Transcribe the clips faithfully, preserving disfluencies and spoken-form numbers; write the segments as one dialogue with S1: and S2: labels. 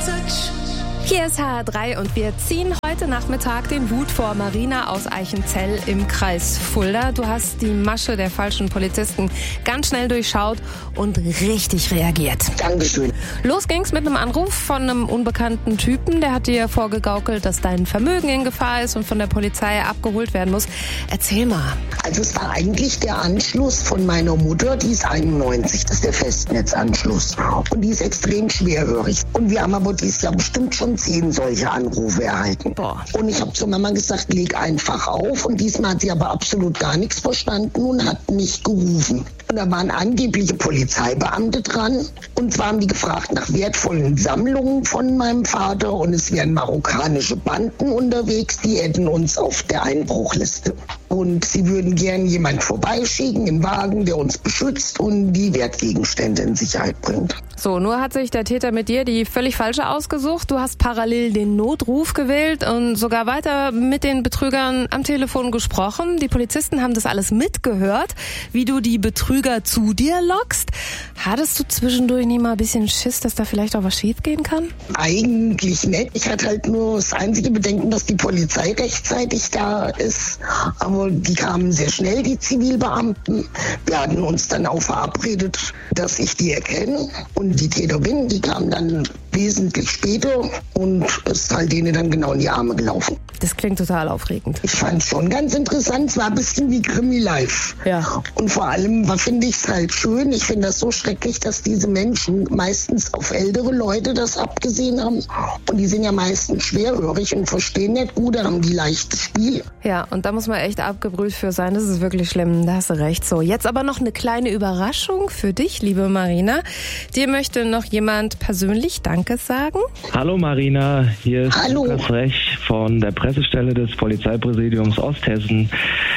S1: Hier ist H R drei und wir ziehen heute Nachmittag den Hut vor Marina aus Eichenzell im Kreis Fulda. Du hast die Masche der falschen Polizisten ganz schnell durchschaut und richtig reagiert.
S2: Dankeschön.
S1: Los ging's mit einem Anruf von einem unbekannten Typen. Der hat dir vorgegaukelt, dass dein Vermögen in Gefahr ist und von der Polizei abgeholt werden muss. Erzähl mal.
S2: Also es war eigentlich der Anschluss von meiner Mutter, die ist einundneunzig, das ist der Festnetzanschluss. Und die ist extrem schwerhörig. Und wir haben aber dieses Jahr bestimmt schon zehn solche Anrufe erhalten.
S1: Boah.
S2: Und ich habe zur Mama gesagt, leg einfach auf. Und diesmal hat sie aber absolut gar nichts verstanden und hat mich gerufen. Und da waren angebliche Polizeibeamte dran. Und zwar haben die gefragt nach wertvollen Sammlungen von meinem Vater. Und es wären marokkanische Banden unterwegs, die hätten uns auf der Einbruchliste. Und sie würden gern jemand vorbeischicken, einen Wagen, der uns beschützt und die Wertgegenstände in Sicherheit bringt.
S1: So, nur hat sich der Täter mit dir die völlig falsche ausgesucht. Du hast parallel den Notruf gewählt und sogar weiter mit den Betrügern am Telefon gesprochen. Die Polizisten haben das alles mitgehört, wie du die Betrüger zu dir lockst. Hattest du zwischendurch nie mal ein bisschen Schiss, dass da vielleicht auch was schief gehen kann?
S2: Eigentlich nicht. Ich hatte halt nur das einzige Bedenken, dass die Polizei rechtzeitig da ist. Aber die kamen sehr schnell, die Zivilbeamten. Wir hatten uns dann auch verabredet, dass ich die erkenne. Und die Täterin, die kam dann wesentlich später und ist halt denen dann genau in die Arme gelaufen.
S1: Das klingt total aufregend.
S2: Ich fand es schon ganz interessant. Es war ein bisschen wie Krimi Live.
S1: Ja.
S2: Und vor allem finde ich es halt schön. Ich finde das so schrecklich, dass diese Menschen meistens auf ältere Leute das abgesehen haben. Und die sind ja meistens schwerhörig und verstehen nicht gut, dann haben die leichtes Spiel.
S1: Ja, und da muss man echt abgebrüht für sein. Das ist wirklich schlimm. Da hast du recht. So, jetzt aber noch eine kleine Überraschung für dich, liebe Marina. Dir möchte noch jemand persönlich Danke sagen.
S3: Hallo Marina, hier ist
S2: Hallo.
S3: Lukas Rech von der Pressestelle des Polizeipräsidiums Osthessen.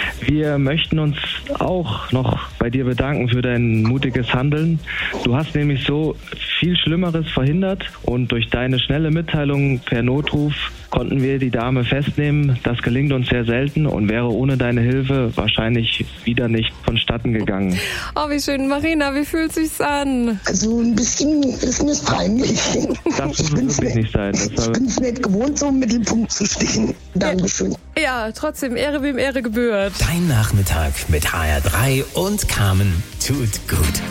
S3: Wir möchten uns auch noch bei dir bedanken für dein mutiges Handeln. Du hast nämlich so viel Schlimmeres verhindert und durch deine schnelle Mitteilung per Notruf konnten wir die Dame festnehmen. Das gelingt uns sehr selten und wäre ohne deine Hilfe wahrscheinlich wieder nicht vonstatten gegangen.
S1: Oh, wie schön. Marina, wie fühlt sich's an?
S2: Also ein bisschen ist mir peinlich.
S3: Das
S2: Ich
S3: muss
S2: bin's
S3: es wirklich nicht sein. Das
S2: Ich
S3: war-
S2: bin es nicht gewohnt, so im Mittelpunkt zu stehen. Dankeschön.
S1: Ja, trotzdem Ehre wem Ehre gebührt.
S4: Dein Nachmittag mit H R drei und Carmen tut gut.